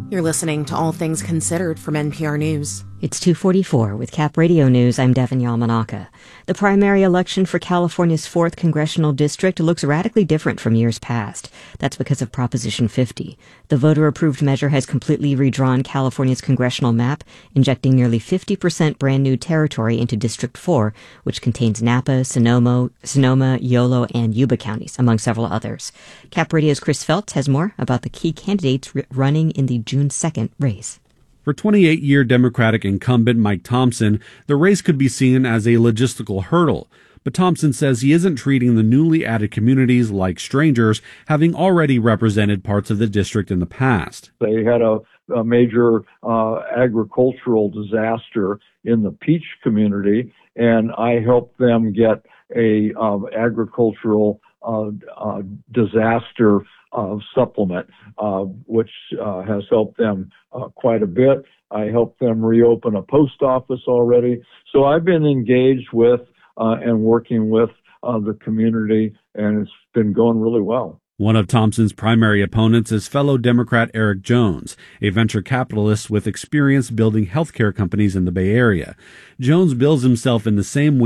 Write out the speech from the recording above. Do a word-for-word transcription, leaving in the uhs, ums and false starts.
You're listening to All Things Considered from N P R News. It's two forty-four with Cap Radio News. I'm Devin Yamanaka. The primary election for California's fourth congressional district looks radically different from years past. That's because of Proposition fifty. The voter-approved measure has completely redrawn California's congressional map, injecting nearly fifty percent brand new territory into District four, which contains Napa, Sonoma, Sonoma, Yolo, and Yuba counties, among several others. Cap Radio's Chris Feltz has more about the key candidates r- running in the June second race. For twenty-eight-year Democratic incumbent Mike Thompson, the race could be seen as a logistical hurdle. But Thompson says he isn't treating the newly added communities like strangers, having already represented parts of the district in the past. They had a, a major uh, agricultural disaster in the Peach community, and I helped them get a uh, agricultural uh, uh, disaster uh, supplement, uh, which uh, has helped them uh, quite a bit. I helped them reopen a post office already. So I've been engaged with uh, and working with uh, the community, and it's been going really well. One of Thompson's primary opponents is fellow Democrat Eric Jones, a venture capitalist with experience building healthcare companies in the Bay Area. Jones bills himself in the same